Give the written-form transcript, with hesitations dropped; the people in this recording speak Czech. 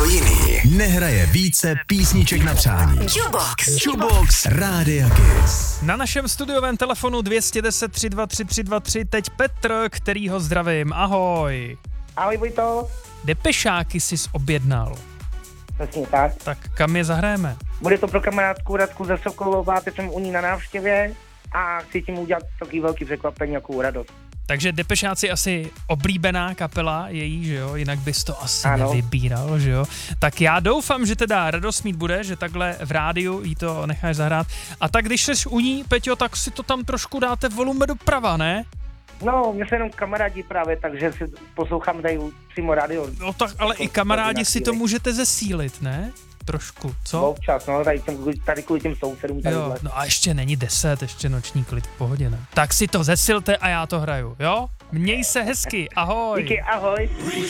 Nikdo jiný nehraje více písniček na přání. Jukebox Rádia Kiss. Na našem studiovém telefonu 210 323 323 teď Petr, který ho zdravím. Ahoj. Ahoj Vojto. Depešáky jsi objednal. Přesně tak. Tak kam je zahrajeme? Bude to pro kamarádku Radku ze Sokolova, teď jsem u ní na návštěvě a chci tím udělat takový velký překvapení, jakou radost. Takže Depešáci asi oblíbená kapela její, že jo? Jinak bys to asi Ano. nevybíral, že jo? Tak já doufám, že teda radost mít bude, že takhle v rádiu jí to necháš zahrát. A tak když jsi u ní, Peťo, tak si to tam trošku dáte volume doprava, ne? No, mě se jenom kamarádi právě, takže si poslouchám tady přímo rádio. No tak ale i kamarádi si to můžete zesílit, ne? Trošku, co? Občas, no, tady kvůli těm sousedům tady. Jo, no a ještě není 10, ještě noční klid v pohodě, ne? Tak si to zesilte a já to hraju, jo? Měj se hezky, ahoj. Díky, ahoj.